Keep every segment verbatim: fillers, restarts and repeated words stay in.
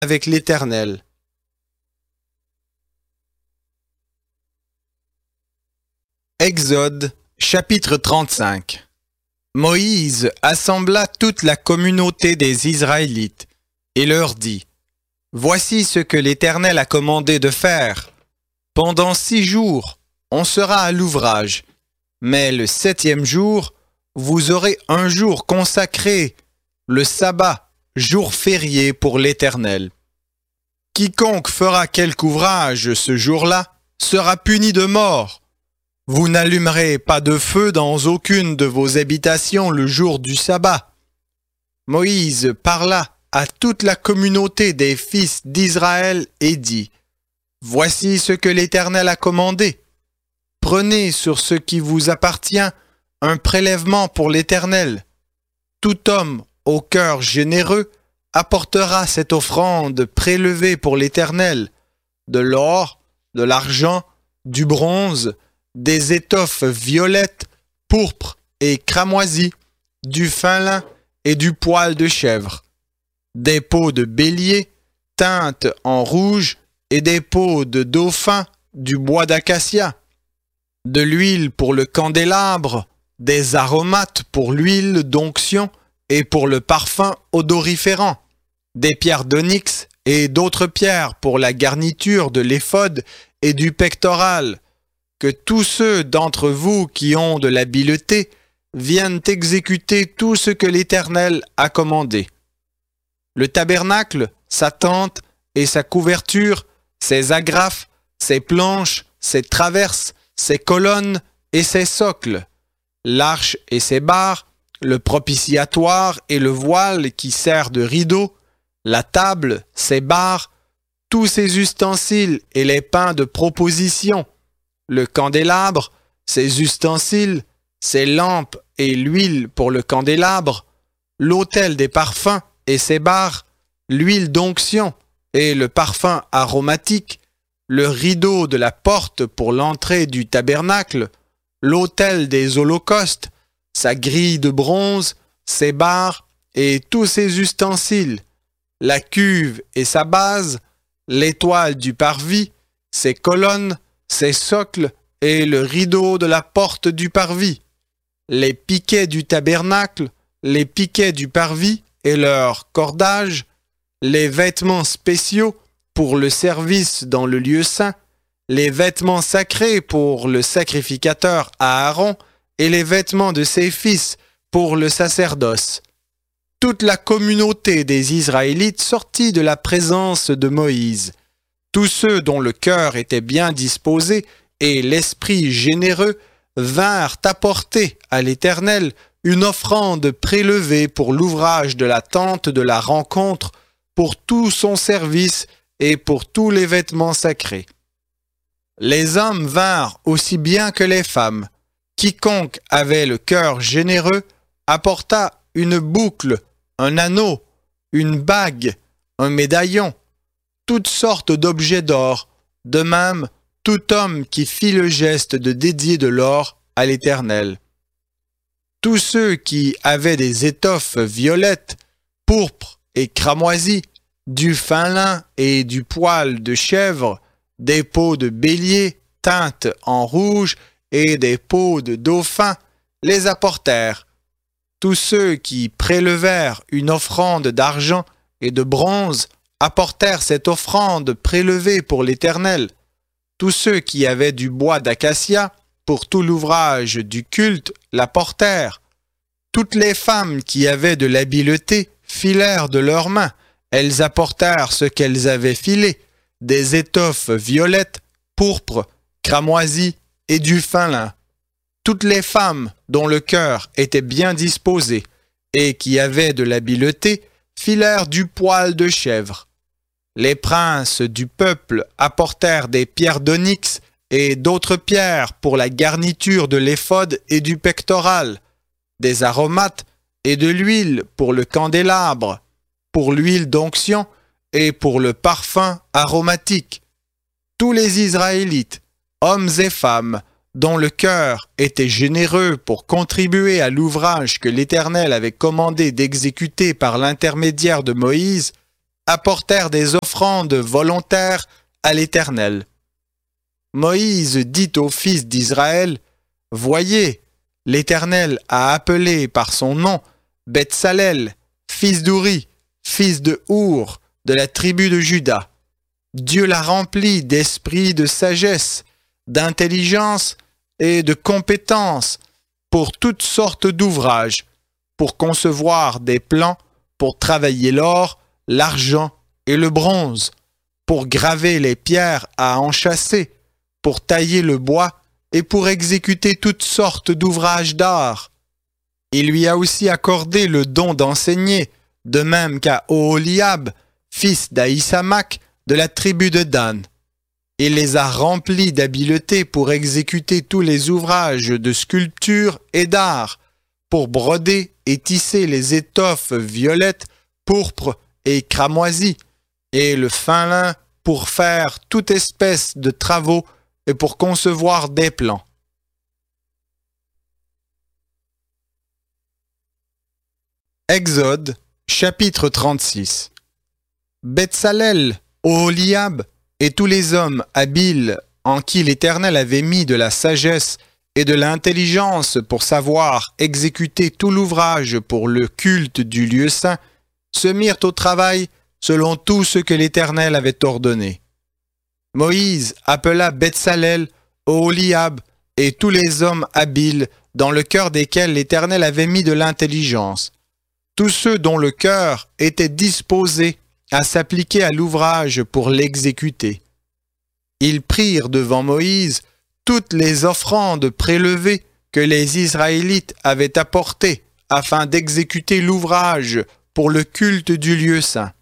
avec l'Éternel. Exode, chapitre trente-cinq. Moïse assembla toute la communauté des Israélites et leur dit : Voici ce que l'Éternel a commandé de faire. Pendant six jours, on sera à l'ouvrage, mais le septième jour, vous aurez un jour consacré, le sabbat, jour férié pour l'Éternel. Quiconque fera quelque ouvrage ce jour-là sera puni de mort. Vous n'allumerez pas de feu dans aucune de vos habitations le jour du sabbat. Moïse parla à toute la communauté des fils d'Israël et dit : Voici ce que l'Éternel a commandé. Prenez sur ce qui vous appartient un prélèvement pour l'Éternel. Tout homme au cœur généreux apportera cette offrande prélevée pour l'Éternel, de l'or, de l'argent, du bronze, des étoffes violettes, pourpres et cramoisies, du fin lin et du poil de chèvre, des peaux de bélier teintes en rouge et des peaux de dauphin du bois d'acacia, de l'huile pour le candélabre, des aromates pour l'huile d'onction et pour le parfum odoriférant, des pierres d'onyx et d'autres pierres pour la garniture de l'éphod et du pectoral. Que tous ceux d'entre vous qui ont de l'habileté viennent exécuter tout ce que l'Éternel a commandé. Le tabernacle, sa tente et sa couverture, ses agrafes, ses planches, ses traverses, ses colonnes et ses socles, l'arche et ses barres, le propitiatoire et le voile qui sert de rideau, la table, ses barres, tous ses ustensiles et les pains de proposition, le candélabre, ses ustensiles, ses lampes et l'huile pour le candélabre, l'autel des parfums et ses barres, l'huile d'onction et le parfum aromatique, le rideau de la porte pour l'entrée du tabernacle, l'autel des holocaustes, sa grille de bronze, ses barres et tous ses ustensiles, la cuve et sa base, l'étoile du parvis, ses colonnes, ses socles et le rideau de la porte du parvis, les piquets du tabernacle, les piquets du parvis et leurs cordages, les vêtements spéciaux pour le service dans le lieu saint, les vêtements sacrés pour le sacrificateur Aaron et les vêtements de ses fils pour le sacerdoce. Toute la communauté des Israélites sortit de la présence de Moïse. Tous ceux dont le cœur était bien disposé et l'esprit généreux vinrent apporter à l'Éternel une offrande prélevée pour l'ouvrage de la tente de la rencontre, pour tout son service et pour tous les vêtements sacrés. Les hommes vinrent aussi bien que les femmes. Quiconque avait le cœur généreux apporta une boucle, un anneau, une bague, un médaillon, toutes sortes d'objets d'or, de même tout homme qui fit le geste de dédier de l'or à l'Éternel. Tous ceux qui avaient des étoffes violettes, pourpres et cramoisies, du fin lin et du poil de chèvre, des peaux de bélier teintes en rouge et des peaux de dauphin, les apportèrent. Tous ceux qui prélevèrent une offrande d'argent et de bronze apportèrent cette offrande prélevée pour l'Éternel. Tous ceux qui avaient du bois d'acacia pour tout l'ouvrage du culte l'apportèrent. Toutes les femmes qui avaient de l'habileté filèrent de leurs mains. Elles apportèrent ce qu'elles avaient filé, des étoffes violettes, pourpres, cramoisies et du fin lin. Toutes les femmes dont le cœur était bien disposé et qui avaient de l'habileté filèrent du poil de chèvre. Les princes du peuple apportèrent des pierres d'onyx et d'autres pierres pour la garniture de l'éphod et du pectoral, des aromates et de l'huile pour le candélabre, pour l'huile d'onction et pour le parfum aromatique. Tous les Israélites, hommes et femmes, dont le cœur était généreux pour contribuer à l'ouvrage que l'Éternel avait commandé d'exécuter par l'intermédiaire de Moïse, apportèrent des offrandes volontaires à l'Éternel. Moïse dit aux fils d'Israël, « Voyez, l'Éternel a appelé par son nom Betsalel, fils d'Ouri, fils de Our, de la tribu de Juda. Dieu l'a rempli d'esprit de sagesse, d'intelligence et de compétence pour toutes sortes d'ouvrages, pour concevoir des plans, pour travailler l'or, l'argent et le bronze, pour graver les pierres à enchâsser, pour tailler le bois et pour exécuter toutes sortes d'ouvrages d'art. Il lui a aussi accordé le don d'enseigner, de même qu'à Oholiab, fils d'Ahisamach, de la tribu de Dan. Il les a remplis d'habileté pour exécuter tous les ouvrages de sculpture et d'art, pour broder et tisser les étoffes violettes, pourpres et cramoisies, et le fin lin pour faire toute espèce de travaux et pour concevoir des plans. Exode, chapitre trente-six. Betsalel, Oholiab et tous les hommes habiles en qui l'Éternel avait mis de la sagesse et de l'intelligence pour savoir exécuter tout l'ouvrage pour le culte du lieu saint, se mirent au travail selon tout ce que l'Éternel avait ordonné. Moïse appela Betsalel, Oholiab et tous les hommes habiles dans le cœur desquels l'Éternel avait mis de l'intelligence, tous ceux dont le cœur était disposé à s'appliquer à l'ouvrage pour l'exécuter. Ils prirent devant Moïse toutes les offrandes prélevées que les Israélites avaient apportées afin d'exécuter l'ouvrage pour le culte du lieu saint.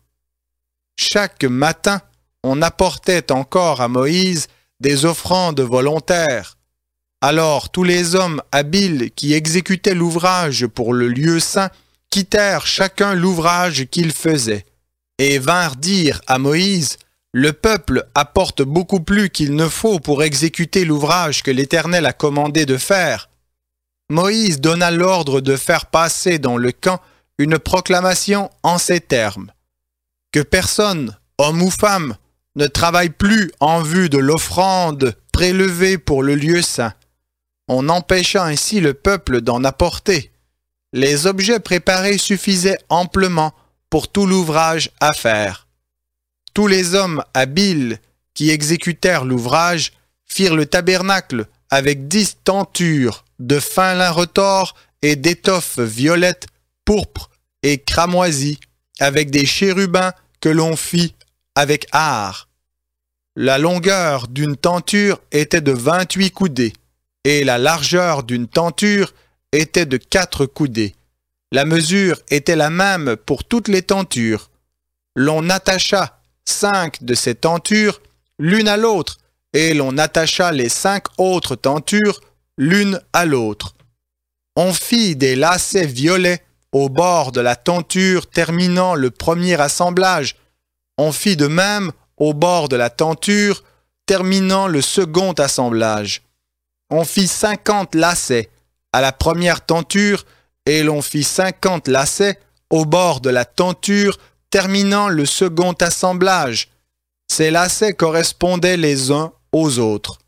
Chaque matin, on apportait encore à Moïse des offrandes volontaires. Alors tous les hommes habiles qui exécutaient l'ouvrage pour le lieu saint quittèrent chacun l'ouvrage qu'ils faisaient, et vinrent dire à Moïse, « Le peuple apporte beaucoup plus qu'il ne faut pour exécuter l'ouvrage que l'Éternel a commandé de faire. » Moïse donna l'ordre de faire passer dans le camp une proclamation en ces termes. « Que personne, homme ou femme, ne travaille plus en vue de l'offrande prélevée pour le lieu saint. On empêcha ainsi le peuple d'en apporter. Les objets préparés suffisaient amplement pour tout l'ouvrage à faire. Tous les hommes habiles qui exécutèrent l'ouvrage firent le tabernacle avec dix tentures de fin lin retors et d'étoffes violettes, pourpres et cramoisies, avec des chérubins que l'on fit avec art. La longueur d'une tenture était de vingt-huit coudées, et la largeur d'une tenture était de quatre coudées. La mesure était la même pour toutes les tentures. L'on attacha cinq de ces tentures l'une à l'autre, et l'on attacha les cinq autres tentures l'une à l'autre. On fit des lacets violets au bord de la tenture terminant le premier assemblage. On fit de même au bord de la tenture terminant le second assemblage. On fit cinquante lacets à la première tenture, et l'on fit cinquante lacets au bord de la tenture terminant le second assemblage. Ces lacets correspondaient les uns aux autres.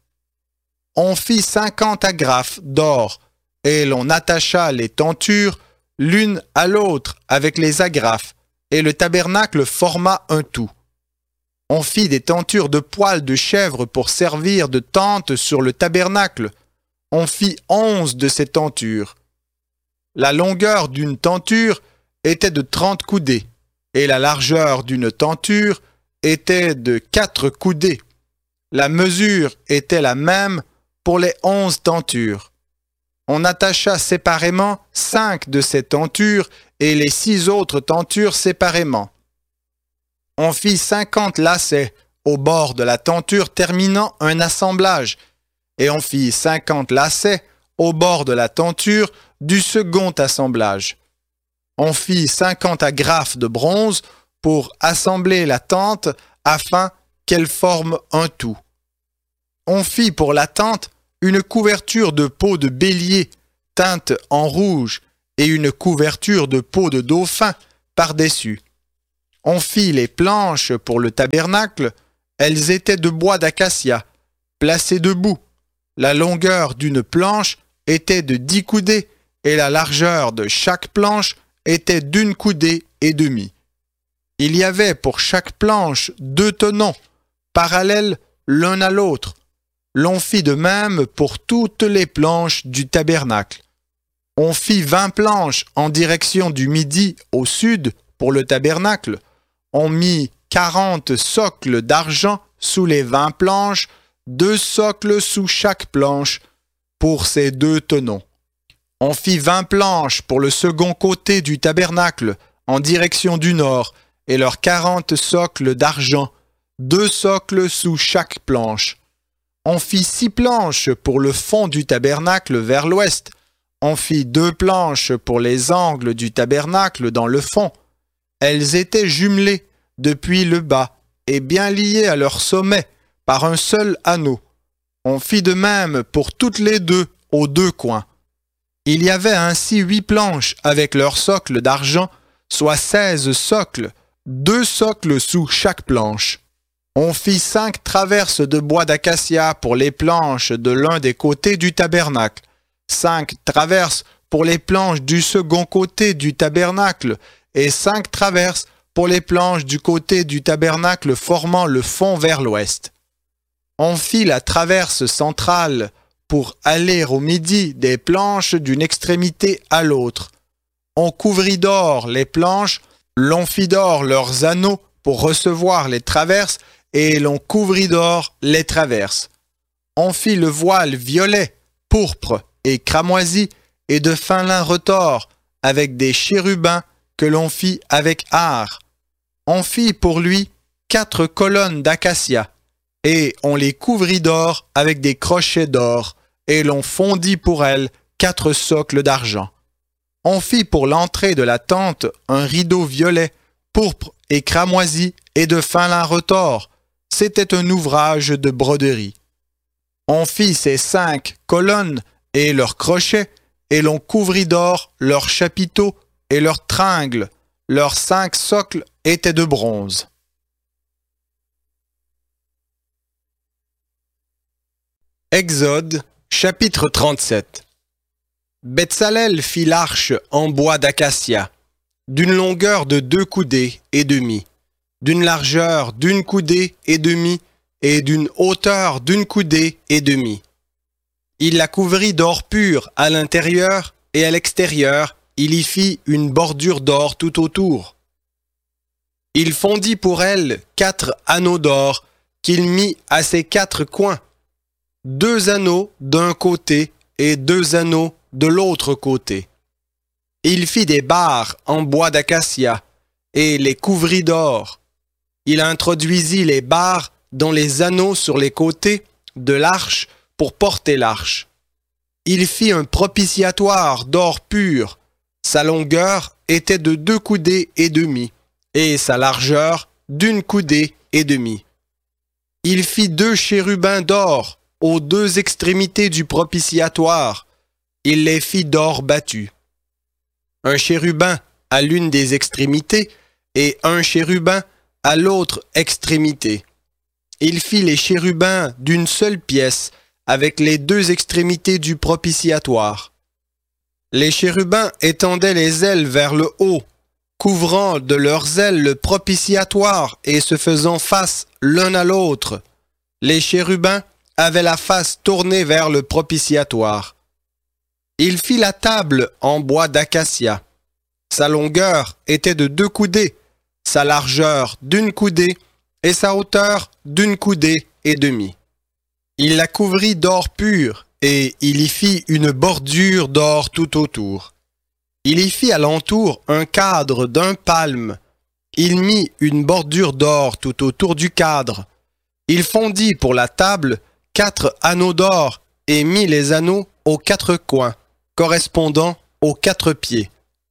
On fit cinquante agrafes d'or, et l'on attacha les tentures l'une à l'autre avec les agrafes, et le tabernacle forma un tout. On fit des tentures de poils de chèvre pour servir de tente sur le tabernacle. On fit onze de ces tentures. La longueur d'une tenture était de trente coudées, et la largeur d'une tenture était de quatre coudées. La mesure était la même pour les onze tentures. On attacha séparément cinq de ces tentures et les six autres tentures séparément. On fit cinquante lacets au bord de la tenture terminant un assemblage, et on fit cinquante lacets au bord de la tenture du second assemblage. On fit cinquante agrafes de bronze pour assembler la tente afin qu'elle forme un tout. On fit pour la tente une couverture de peau de bélier teinte en rouge et une couverture de peau de dauphin par-dessus. On fit les planches pour le tabernacle. Elles étaient de bois d'acacia, placées debout. La longueur d'une planche était de dix coudées et la largeur de chaque planche était d'une coudée et demie. Il y avait pour chaque planche deux tenons, parallèles l'un à l'autre. L'on fit de même pour toutes les planches du tabernacle. On fit vingt planches en direction du midi au sud pour le tabernacle. On mit quarante socles d'argent sous les vingt planches, deux socles sous chaque planche pour ces deux tenons. On fit vingt planches pour le second côté du tabernacle en direction du nord et leurs quarante socles d'argent, deux socles sous chaque planche. On fit six planches pour le fond du tabernacle vers l'ouest. On fit deux planches pour les angles du tabernacle dans le fond. Elles étaient jumelées depuis le bas et bien liées à leur sommet par un seul anneau. On fit de même pour toutes les deux aux deux coins. Il y avait ainsi huit planches avec leurs socles d'argent, soit seize socles, deux socles sous chaque planche. On fit cinq traverses de bois d'acacia pour les planches de l'un des côtés du tabernacle, cinq traverses pour les planches du second côté du tabernacle et cinq traverses pour les planches du côté du tabernacle formant le fond vers l'ouest. On fit la traverse centrale pour aller au midi des planches d'une extrémité à l'autre. On couvrit d'or les planches, l'on fit d'or leurs anneaux pour recevoir les traverses et l'on couvrit d'or les traverses. On fit le voile violet, pourpre et cramoisi et de fin lin retors avec des chérubins que l'on fit avec art. On fit pour lui quatre colonnes d'acacia et on les couvrit d'or avec des crochets d'or et l'on fondit pour elles quatre socles d'argent. On fit pour l'entrée de la tente un rideau violet, pourpre et cramoisi et de fin lin retors. C'était un ouvrage de broderie. On fit ces cinq colonnes et leurs crochets, et l'on couvrit d'or leurs chapiteaux et leurs tringles. Leurs cinq socles étaient de bronze. Exode, chapitre trente-sept. Betsalel fit l'arche en bois d'acacia, d'une longueur de deux coudées et demie, d'une largeur d'une coudée et demie et d'une hauteur d'une coudée et demie. Il la couvrit d'or pur à l'intérieur et à l'extérieur, il y fit une bordure d'or tout autour. Il fondit pour elle quatre anneaux d'or qu'il mit à ses quatre coins, deux anneaux d'un côté et deux anneaux de l'autre côté. Il fit des barres en bois d'acacia et les couvrit d'or. Il introduisit les barres dans les anneaux sur les côtés de l'arche pour porter l'arche. Il fit un propitiatoire d'or pur. Sa longueur était de deux coudées et demie, et sa largeur d'une coudée et demie. Il fit deux chérubins d'or aux deux extrémités du propitiatoire. Il les fit d'or battu. Un chérubin à l'une des extrémités et un chérubin à l'autre extrémité. Il fit les chérubins d'une seule pièce avec les deux extrémités du propitiatoire. Les chérubins étendaient les ailes vers le haut, couvrant de leurs ailes le propitiatoire et se faisant face l'un à l'autre. Les chérubins avaient la face tournée vers le propitiatoire. Il fit la table en bois d'acacia. Sa longueur était de deux coudées, sa largeur d'une coudée et sa hauteur d'une coudée et demie. Il la couvrit d'or pur et il y fit une bordure d'or tout autour. Il y fit alentour un cadre d'un palme. Il mit une bordure d'or tout autour du cadre. Il fondit pour la table quatre anneaux d'or et mit les anneaux aux quatre coins, correspondant aux quatre pieds.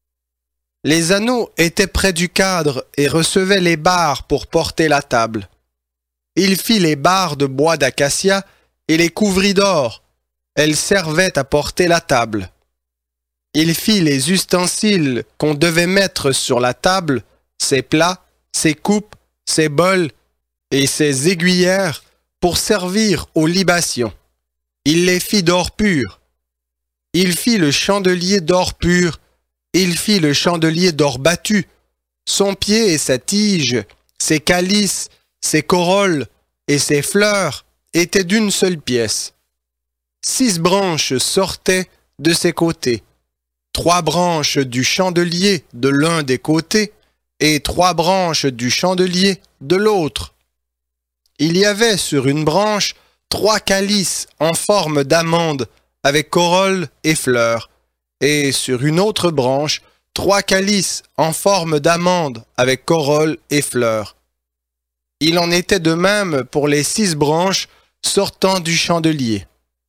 Les anneaux étaient près du cadre et recevaient les barres pour porter la table. Il fit les barres de bois d'acacia et les couvrit d'or. Elles servaient à porter la table. Il fit les ustensiles qu'on devait mettre sur la table, ses plats, ses coupes, ses bols et ses aiguillères pour servir aux libations. Il les fit d'or pur. Il fit le chandelier d'or pur. Il fit le chandelier d'or battu. Son pied et sa tige, ses calices, ses corolles et ses fleurs étaient d'une seule pièce. Six branches sortaient de ses côtés, trois branches du chandelier de l'un des côtés et trois branches du chandelier de l'autre. Il y avait sur une branche trois calices en forme d'amande avec corolles et fleurs, et sur une autre branche trois calices en forme d'amande avec corolles et fleurs. Il en était de même pour les six branches sortant du chandelier.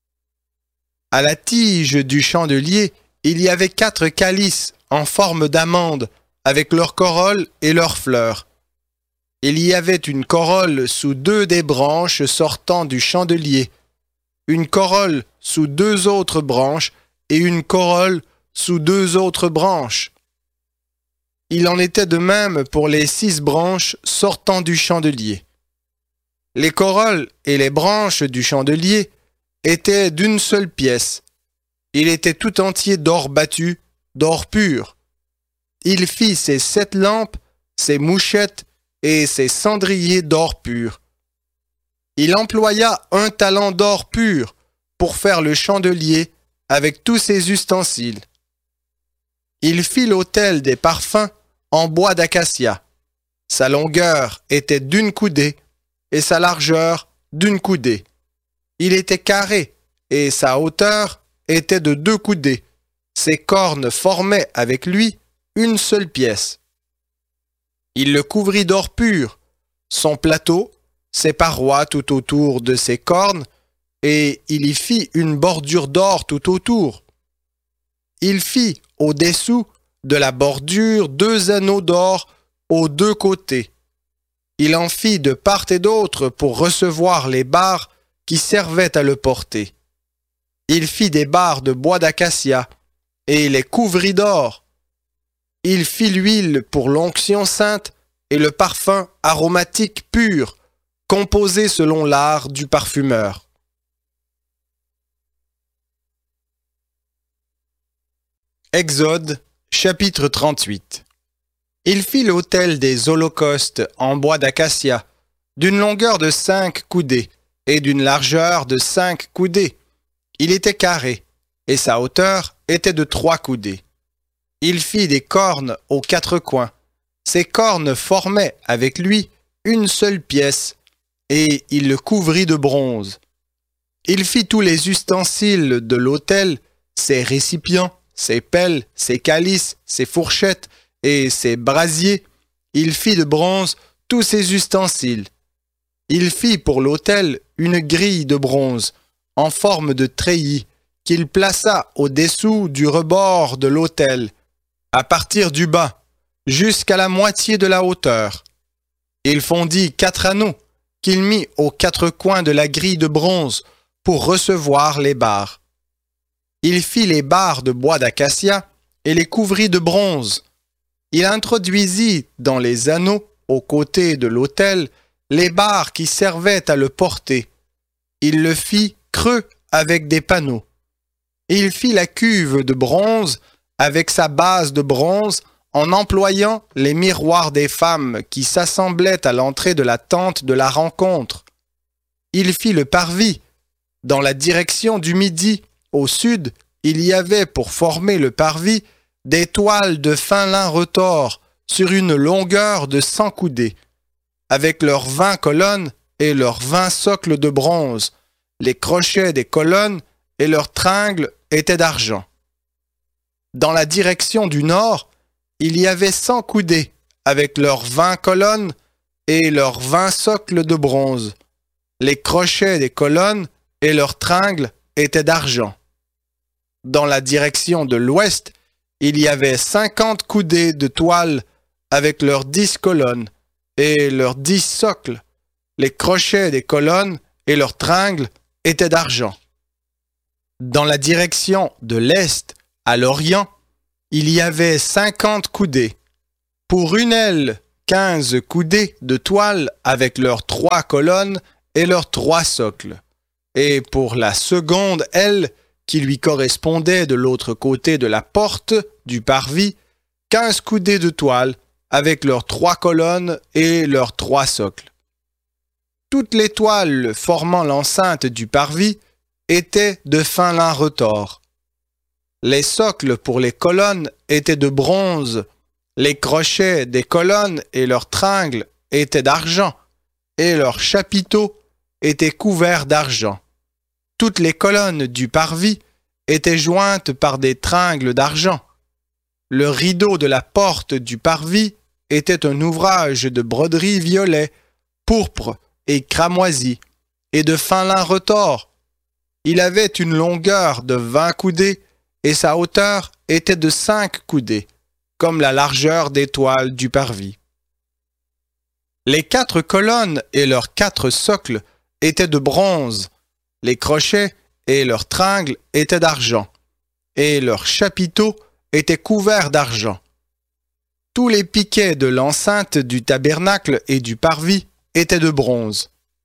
À la tige du chandelier, il y avait quatre calices en forme d'amande avec leurs corolles et leurs fleurs. Il y avait une corolle sous deux des branches sortant du chandelier, une corolle sous deux autres branches et une corolle sous deux autres branches. Il en était de même pour les six branches sortant du chandelier. Les corolles et les branches du chandelier étaient d'une seule pièce. Il était tout entier d'or battu, d'or pur. Il fit ses sept lampes, ses mouchettes et ses cendriers d'or pur. Il employa un talent d'or pur pour faire le chandelier avec tous ses ustensiles. Il fit l'autel des parfums en bois d'acacia. Sa longueur était d'une coudée et sa largeur d'une coudée. Il était carré et sa hauteur était de deux coudées. Ses cornes formaient avec lui une seule pièce. Il le couvrit d'or pur, son plateau, ses parois tout autour de ses cornes, et il y fit une bordure d'or tout autour. Il fit au-dessous de la bordure deux anneaux d'or aux deux côtés. Il en fit de part et d'autre pour recevoir les barres qui servaient à le porter. Il fit des barres de bois d'acacia et les couvrit d'or. Il fit l'huile pour l'onction sainte et le parfum aromatique pur, composé selon l'art du parfumeur. Exode, chapitre trente-huit. Il fit l'autel des holocaustes en bois d'acacia, d'une longueur de cinq coudées et d'une largeur de cinq coudées. Il était carré, et sa hauteur était de trois coudées. Il fit des cornes aux quatre coins. Ces cornes formaient avec lui une seule pièce, et il le couvrit de bronze. Il fit tous les ustensiles de l'autel, ses récipients, ses pelles, ses calices, ses fourchettes et ses brasiers. Il fit de bronze tous ses ustensiles. Il fit pour l'autel une grille de bronze en forme de treillis qu'il plaça au-dessous du rebord de l'autel, à partir du bas, jusqu'à la moitié de la hauteur. Il fondit quatre anneaux qu'il mit aux quatre coins de la grille de bronze pour recevoir les barres. Il fit les barres de bois d'acacia et les couvrit de bronze. Il introduisit dans les anneaux, aux côtés de l'autel, les barres qui servaient à le porter. Il le fit creux avec des panneaux. Il fit la cuve de bronze avec sa base de bronze en employant les miroirs des femmes qui s'assemblaient à l'entrée de la tente de la rencontre. Il fit le parvis. Dans la direction du midi, au sud, il y avait pour former le parvis des toiles de fin lin retors sur une longueur de cent coudées, avec leurs vingt colonnes et leurs vingt socles de bronze. Les crochets des colonnes et leurs tringles étaient d'argent. Dans la direction du nord, il y avait cent coudées, avec leurs vingt colonnes et leurs vingt socles de bronze. Les crochets des colonnes et leurs tringles étaient d'argent. Dans la direction de l'ouest, il y avait cinquante coudées de toile avec leurs dix colonnes et leurs dix socles. Les crochets des colonnes et leurs tringles étaient d'argent. Dans la direction de l'est, à l'orient, il y avait cinquante coudées. Pour une aile quinze coudées de toile avec leurs trois colonnes et leurs trois socles. Et pour la seconde aile, qui lui correspondait de l'autre côté de la porte du parvis, quinze coudées de toile avec leurs trois colonnes et leurs trois socles. Toutes les toiles formant l'enceinte du parvis étaient de fin lin retors. Les socles pour les colonnes étaient de bronze, les crochets des colonnes et leurs tringles étaient d'argent, et leurs chapiteaux étaient couverts d'argent. Toutes les colonnes du parvis étaient jointes par des tringles d'argent. Le rideau de la porte du parvis était un ouvrage de broderie violet, pourpre et cramoisi, et de fin lin retors. Il avait une longueur de vingt coudées, et sa hauteur était de cinq coudées, comme la largeur des toiles du parvis. Les quatre colonnes et leurs quatre socles étaient de bronze, les crochets et leurs tringles étaient d'argent, et leurs chapiteaux étaient couverts d'argent. Tous les piquets de l'enceinte du tabernacle et du parvis étaient de bronze.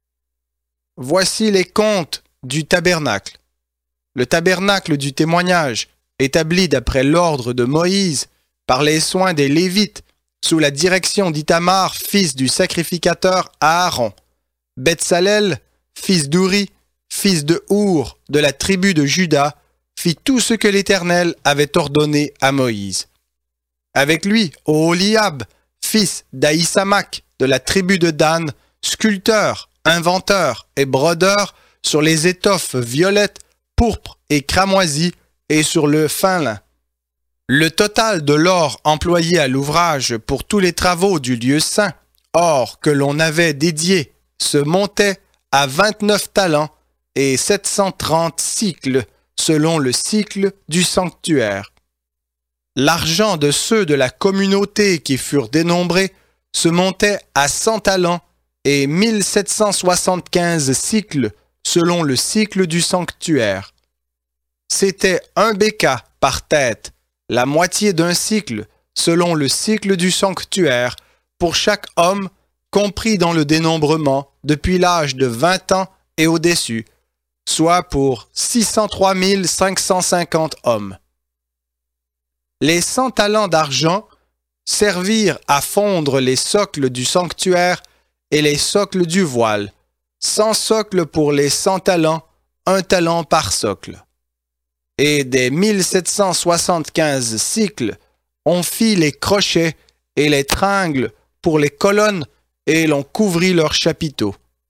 Voici les comptes du tabernacle. Le tabernacle du témoignage, établi d'après l'ordre de Moïse, par les soins des Lévites, sous la direction d'Ithamar, fils du sacrificateur Aaron, Betsalel, fils d'Ouri, fils de Our, de la tribu de Juda, fit tout ce que l'Éternel avait ordonné à Moïse. Avec lui, Oholiab, fils d'Aïsamach, de la tribu de Dan, sculpteur, inventeur et brodeur sur les étoffes violettes, pourpres et cramoisies et sur le fin lin. Le total de l'or employé à l'ouvrage pour tous les travaux du lieu saint, or que l'on avait dédié, se montait à vingt-neuf talents et sept cent trente cycles, selon le cycle du sanctuaire. L'argent de ceux de la communauté qui furent dénombrés se montait à cent talents et mille sept cent soixante-quinze cycles, selon le cycle du sanctuaire. C'était un béka par tête, la moitié d'un cycle, selon le cycle du sanctuaire, pour chaque homme, compris dans le dénombrement, depuis l'âge de vingt ans et au-dessus, soit pour six cent trois mille cinq cent cinquante hommes. Les cent talents d'argent servirent à fondre les socles du sanctuaire et les socles du voile, cent socles pour les cent talents, un talent par socle. Et des mille sept cent soixante-quinze cycles, on fit les crochets et les tringles pour les colonnes et l'on couvrit leurs chapiteaux.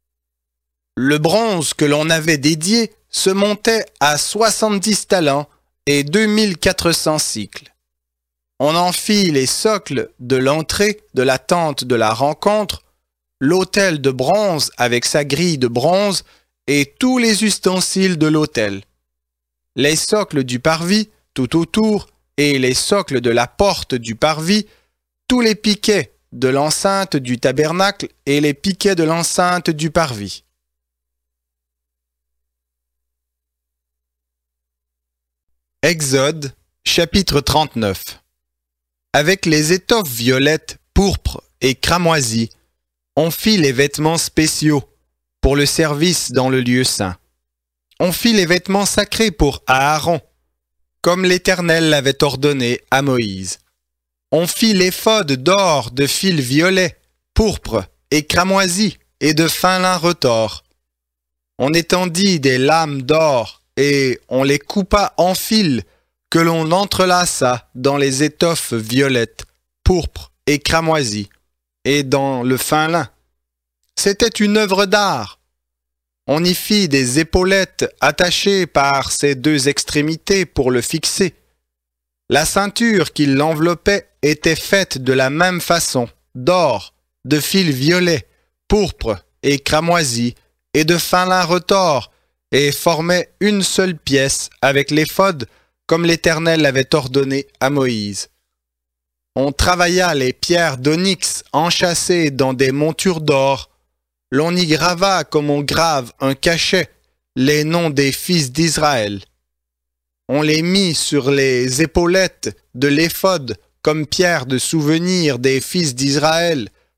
Le bronze que l'on avait dédié se montait à soixante-dix talents et deux mille quatre cents cycles. On en fit les socles de l'entrée de la tente de la rencontre, l'autel de bronze avec sa grille de bronze et tous les ustensiles de l'autel. Les socles du parvis tout autour et les socles de la porte du parvis, tous les piquets de l'enceinte du tabernacle et les piquets de l'enceinte du parvis. Exode, chapitre trente-neuf. Avec les étoffes violettes, pourpres et cramoisies, on fit les vêtements spéciaux pour le service dans le lieu saint. On fit les vêtements sacrés pour Aaron, comme l'Éternel l'avait ordonné à Moïse. On fit l'éphod d'or de fil violet, pourpre et cramoisi et de fin lin retors. On étendit des lames d'or et on les coupa en fils que l'on entrelaça dans les étoffes violettes, pourpres et cramoisies et dans le fin lin. C'était une œuvre d'art. On y fit des épaulettes attachées par ses deux extrémités pour le fixer. La ceinture qui l'enveloppait était faite de la même façon, d'or, de fil violet, pourpre et cramoisi, et de fin lin retors, et formait une seule pièce avec l'éphod, comme l'Éternel l'avait ordonné à Moïse. On travailla les pierres d'onyx enchâssées dans des montures d'or. L'on y grava comme on grave un cachet les noms des fils d'Israël. On les mit sur les épaulettes de l'éphod comme pierre de souvenir des fils d'Israël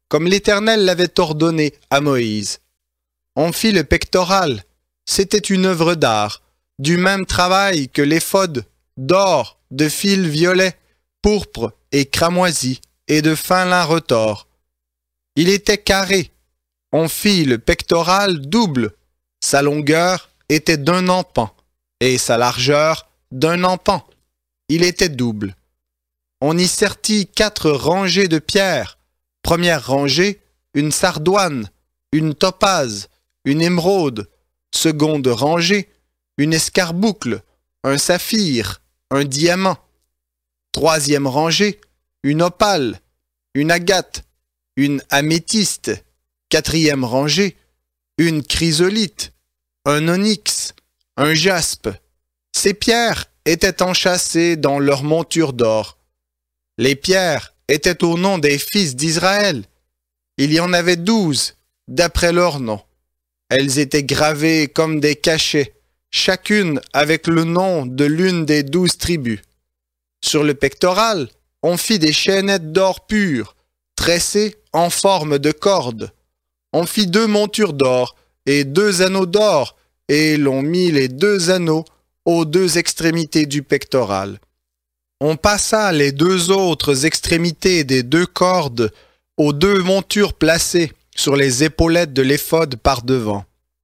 comme l'Éternel l'avait ordonné à Moïse. On fit le pectoral, c'était une œuvre d'art, du même travail que l'éphod, d'or, de fil violet, pourpre et cramoisi, et de fin lin retors. Il était carré. On fit le pectoral double. Sa longueur était d'un empan, et sa largeur d'un empan. Il était double. On y sertit quatre rangées de pierres. Première rangée, une sardoine, une topaze, une émeraude. Seconde rangée, une escarboucle, un saphir, un diamant. Troisième rangée, une opale, une agate, une améthyste. Quatrième rangée, une chrysolite, un onyx, un jaspe. Ces pierres étaient enchâssées dans leur monture d'or. Les pierres étaient au nom des fils d'Israël. Il y en avait douze, d'après leur nom. Elles étaient gravées comme des cachets, chacune avec le nom de l'une des douze tribus. Sur le pectoral, on fit des chaînettes d'or pur, tressées en forme de cordes. On fit deux montures d'or et deux anneaux d'or, et l'on mit les deux anneaux aux deux extrémités du pectoral. On passa les deux autres extrémités des deux cordes aux deux montures placées sur les épaulettes de l'éphod par devant.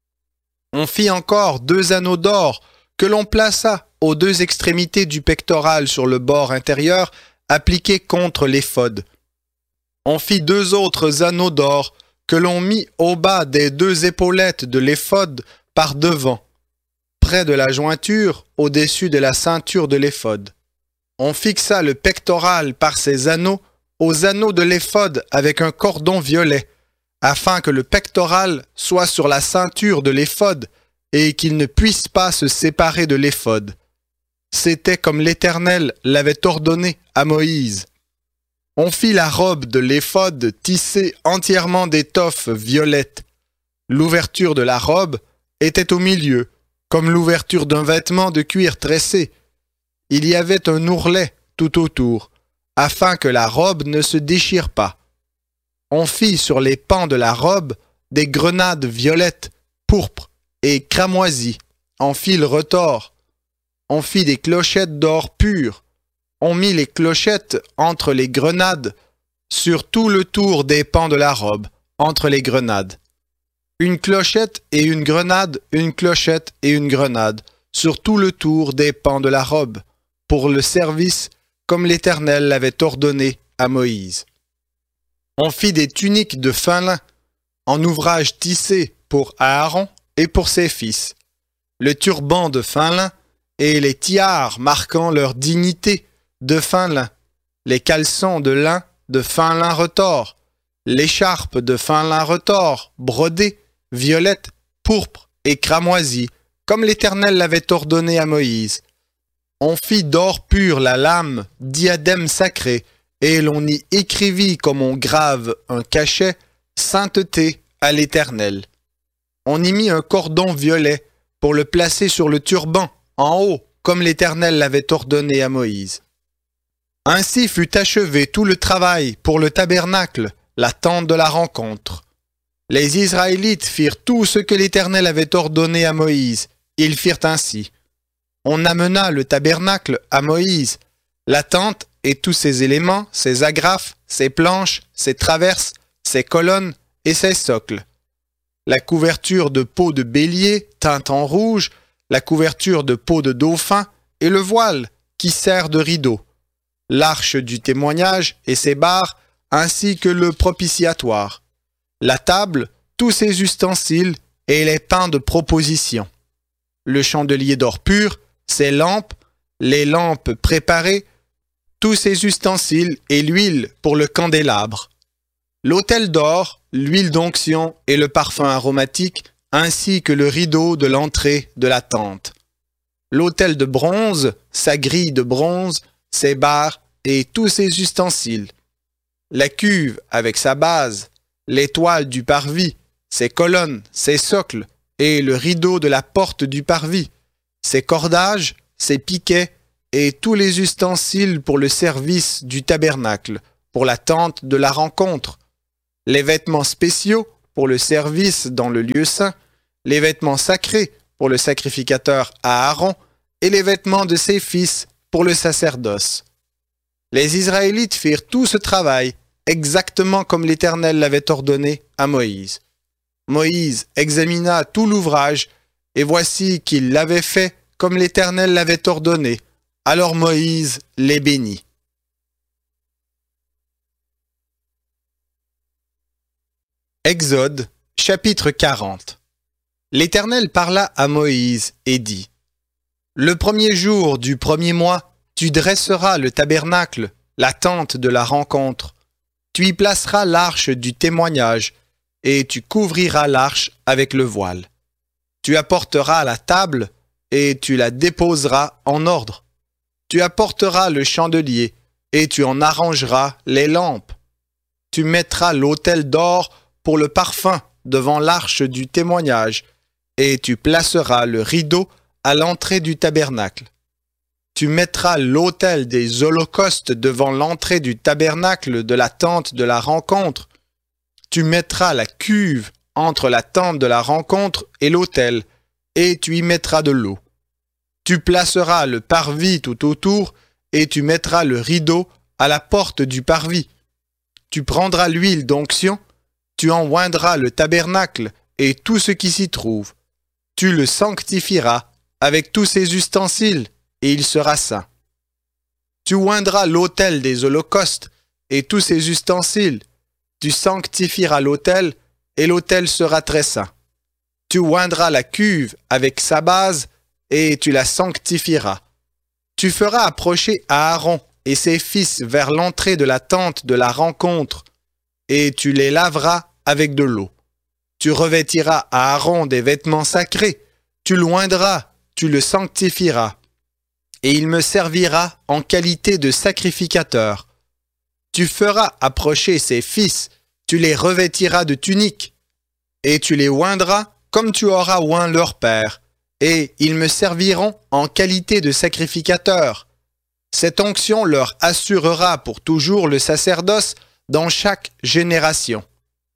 On fit encore deux anneaux d'or que l'on plaça aux deux extrémités du pectoral sur le bord intérieur appliqué contre l'éphod. On fit deux autres anneaux d'or que l'on mit au bas des deux épaulettes de l'éphod par devant, près de la jointure au-dessus de la ceinture de l'éphod. On fixa le pectoral par ses anneaux aux anneaux de l'éphod avec un cordon violet, afin que le pectoral soit sur la ceinture de l'éphod et qu'il ne puisse pas se séparer de l'éphod. C'était comme l'Éternel l'avait ordonné à Moïse. On fit la robe de l'éphod tissée entièrement d'étoffe violette. L'ouverture de la robe était au milieu, comme l'ouverture d'un vêtement de cuir tressé. Il y avait un ourlet tout autour, afin que la robe ne se déchire pas. On fit sur les pans de la robe des grenades violettes, pourpres et cramoisies, en fil retors. On fit des clochettes d'or pur. On mit les clochettes entre les grenades, sur tout le tour des pans de la robe, entre les grenades. Une clochette et une grenade, une clochette et une grenade, sur tout le tour des pans de la robe, pour le service comme l'Éternel l'avait ordonné à Moïse. On fit des tuniques de fin lin, en ouvrage tissé pour Aaron et pour ses fils, le turban de fin lin et les tiares marquant leur dignité de fin lin, les caleçons de lin de fin lin retors, l'écharpe de fin lin retors, brodée, violette, pourpre et cramoisie, comme l'Éternel l'avait ordonné à Moïse. On fit d'or pur la lame, diadème sacré, et l'on y écrivit comme on grave un cachet, sainteté à l'Éternel. On y mit un cordon violet pour le placer sur le turban, en haut, comme l'Éternel l'avait ordonné à Moïse. Ainsi fut achevé tout le travail pour le tabernacle, la tente de la rencontre. Les Israélites firent tout ce que l'Éternel avait ordonné à Moïse. Ils firent ainsi. On amena le tabernacle à Moïse, la tente et tous ses éléments, ses agrafes, ses planches, ses traverses, ses colonnes et ses socles. La couverture de peau de bélier teinte en rouge, la couverture de peau de dauphin et le voile qui sert de rideau, l'arche du témoignage et ses barres, ainsi que le propitiatoire, la table, tous ses ustensiles et les pains de proposition, le chandelier d'or pur, ses lampes, les lampes préparées, tous ses ustensiles et l'huile pour le candélabre, l'autel d'or, l'huile d'onction et le parfum aromatique, ainsi que le rideau de l'entrée de la tente, l'autel de bronze, sa grille de bronze, ses barres et tous ses ustensiles, la cuve avec sa base, l'étoile du parvis, ses colonnes, ses socles et le rideau de la porte du parvis, ses cordages, ses piquets et tous les ustensiles pour le service du tabernacle, pour la tente de la rencontre, les vêtements spéciaux pour le service dans le lieu saint, les vêtements sacrés pour le sacrificateur Aaron et les vêtements de ses fils pour le sacerdoce. Les Israélites firent tout ce travail exactement comme l'Éternel l'avait ordonné à Moïse. Moïse examina tout l'ouvrage, et voici qu'il l'avait fait comme l'Éternel l'avait ordonné. Alors Moïse les bénit. Exode, chapitre quarante. L'Éternel parla à Moïse et dit : Le premier jour du premier mois, tu dresseras le tabernacle, la tente de la rencontre. Tu y placeras l'arche du témoignage, et tu couvriras l'arche avec le voile. Tu apporteras la table, et tu la déposeras en ordre. Tu apporteras le chandelier, et tu en arrangeras les lampes. Tu mettras l'autel d'or pour le parfum devant l'arche du témoignage, et tu placeras le rideau à l'entrée du tabernacle. Tu mettras l'autel des holocaustes devant l'entrée du tabernacle de la tente de la rencontre. Tu mettras la cuve entre la tente de la rencontre et l'autel, et tu y mettras de l'eau. Tu placeras le parvis tout autour, et tu mettras le rideau à la porte du parvis. Tu prendras l'huile d'onction, tu en oindras le tabernacle et tout ce qui s'y trouve. Tu le sanctifieras avec tous ses ustensiles, et il sera saint. Tu oindras l'autel des holocaustes et tous ses ustensiles. Tu sanctifieras l'autel, et l'autel sera très saint. Tu oindras la cuve avec sa base, et tu la sanctifieras. Tu feras approcher Aaron et ses fils vers l'entrée de la tente de la rencontre, et tu les laveras avec de l'eau. Tu revêtiras Aaron des vêtements sacrés, tu l'oindras, tu le sanctifieras, et il me servira en qualité de sacrificateur. Tu feras approcher ses fils, tu les revêtiras de tuniques, et tu les oindras comme tu auras oint leur père, et ils me serviront en qualité de sacrificateurs. Cette onction leur assurera pour toujours le sacerdoce dans chaque génération.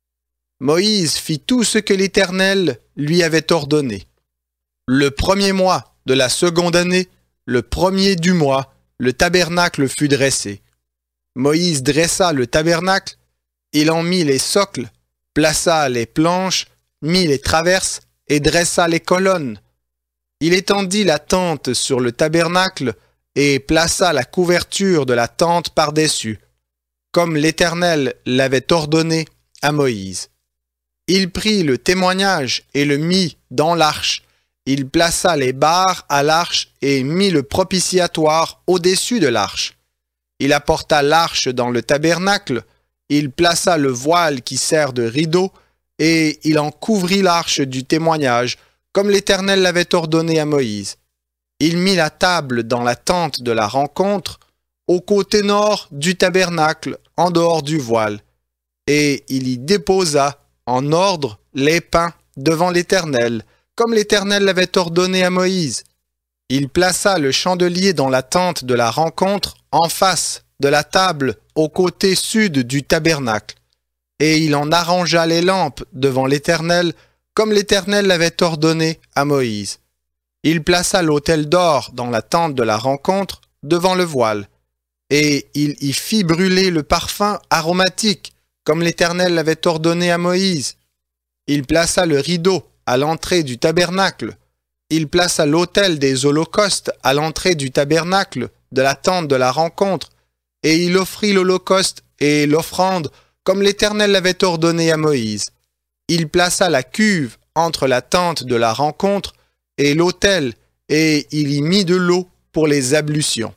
Moïse fit tout ce que l'Éternel lui avait ordonné. Le premier mois de la seconde année, le premier du mois, le tabernacle fut dressé. Moïse dressa le tabernacle, il en mit les socles, plaça les planches, mit les traverses et dressa les colonnes. Il étendit la tente sur le tabernacle et plaça la couverture de la tente par-dessus, comme l'Éternel l'avait ordonné à Moïse. Il prit le témoignage et le mit dans l'arche. Il plaça les barres à l'arche et mit le propitiatoire au-dessus de l'arche. Il apporta l'arche dans le tabernacle, il plaça le voile qui sert de rideau, et il en couvrit l'arche du témoignage, comme l'Éternel l'avait ordonné à Moïse. Il mit la table dans la tente de la rencontre, au côté nord du tabernacle, en dehors du voile, et il y déposa en ordre les pains devant l'Éternel, comme l'Éternel l'avait ordonné à Moïse. Il plaça le chandelier dans la tente de la rencontre, en face de la table au côté sud du tabernacle, et il en arrangea les lampes devant l'Éternel, comme l'Éternel l'avait ordonné à Moïse. Il plaça l'autel d'or dans la tente de la rencontre, devant le voile, et il y fit brûler le parfum aromatique, comme l'Éternel l'avait ordonné à Moïse. Il plaça le rideau à l'entrée du tabernacle. Il plaça l'autel des holocaustes à l'entrée du tabernacle de la tente de la rencontre, et il offrit l'holocauste et l'offrande comme l'Éternel l'avait ordonné à Moïse. Il plaça la cuve entre la tente de la rencontre et l'autel, et il y mit de l'eau pour les ablutions.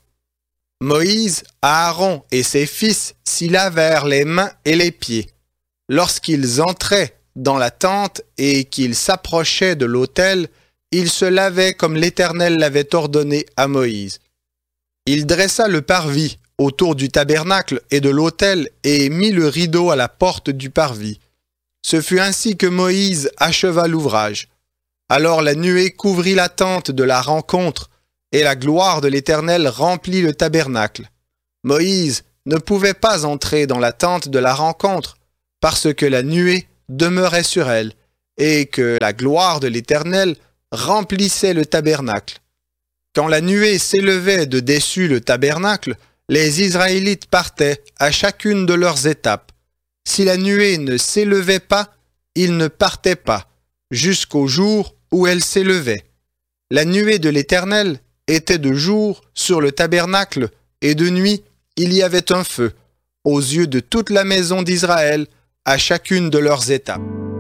Moïse, Aaron et ses fils s'y lavèrent les mains et les pieds. Lorsqu'ils entraient dans la tente et qu'ils s'approchaient de l'autel, ils se lavaient comme l'Éternel l'avait ordonné à Moïse. Il dressa le parvis autour du tabernacle et de l'autel et mit le rideau à la porte du parvis. Ce fut ainsi que Moïse acheva l'ouvrage. Alors la nuée couvrit la tente de la rencontre, et la gloire de l'Éternel remplit le tabernacle. Moïse ne pouvait pas entrer dans la tente de la rencontre, parce que la nuée demeurait sur elle, et que la gloire de l'Éternel remplissait le tabernacle. Quand la nuée s'élevait de dessus le tabernacle, les Israélites partaient à chacune de leurs étapes. Si la nuée ne s'élevait pas, ils ne partaient pas, jusqu'au jour où elle s'élevait. La nuée de l'Éternel était de jour sur le tabernacle, et de nuit il y avait un feu, aux yeux de toute la maison d'Israël, à chacune de leurs étapes.